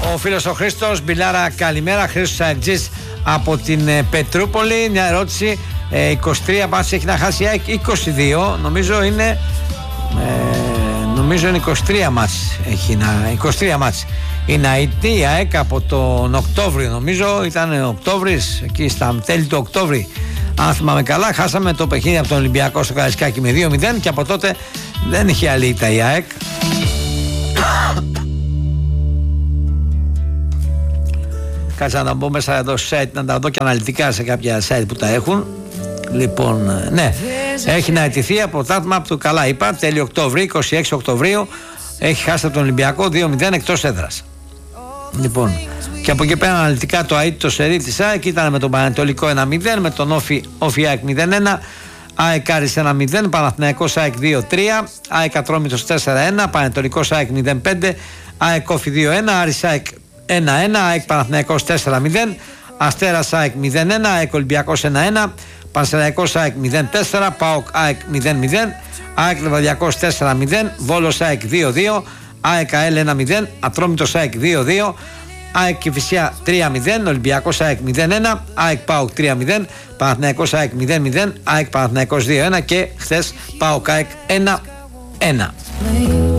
Ο φίλος ο Χρήστος, Μπιλάρα, καλημέρα. Χρήστος Αεκτζής από την Πετρούπολη. Μια ερώτηση, 23 μάτς έχει να χάσει η ΑΕΚ, 22 νομίζω είναι 23 μάτς έχει 23 μάτς είναι η ΑΕΚ από τον Οκτώβριο, νομίζω ήταν Οκτώβρης, εκεί στα τέλη του Οκτώβρη αν θυμάμαι καλά. Χάσαμε το παιχνίδι από τον Ολυμπιακό στο Καραϊσκάκι με 2-0 και από τότε δεν είχε άλλη ήττα η ΑΕΚ. Κάτσα να μπω μέσα εδώ στο site να τα δω και αναλυτικά σε κάποια site που τα έχουν. Λοιπόν, ναι, έχει να αιτηθεί από πρωτάθλημα που καλά είπα, τέλειο Οκτώβρη, 26 Οκτωβρίου. Έχει χάσει από τον Ολυμπιακό 2-0 εκτός έδρας. Λοιπόν, και από εκεί πέρα αναλυτικά το αίτητο σερί της ΑΕΚ ήταν με τον Πανετολικό 1-0, με τον Όφι ΑΕΚ 0-1, ΑΕΚ Άρης 1-0, Παναθηναϊκός ΑΕΚ 2-3, ΑΕΚ Ατρόμητος 4-1, Πανετολικός ΑΕΚ 0-5, ΑΕΚ Όφι 2-1, Άρης ΑΕΚ 1-1, ΑΕΚ Παναθηναϊκός 4-0, Αστέρας ΑΕΚ 0-1, ΑΕΚ Ολυμπιακός 1-1, Πανσεραϊκός ΑΕΚ 0-4, ΠΑΟΚ ΑΕΚ 0-0, ΑΕΚ Λεβαδιακός 4-0, Βόλος ΑΕΚ 2-2, ΑΕΚ ΑΕΛ 1-0, Ατρόμητος ΑΕΚ 2-2, ΑΕΚ Κηφισιά 3-0, Ολυμπιακός ΑΕΚ 0-1, ΑΕΚ ΠΑΟΚ 3-0, Παναθηναϊκός ΑΕΚ 0-0, ΑΕΚ Παναθηναϊκός 2-1 και χθες ΠΑΟΚ ΑΕΚ 1-1.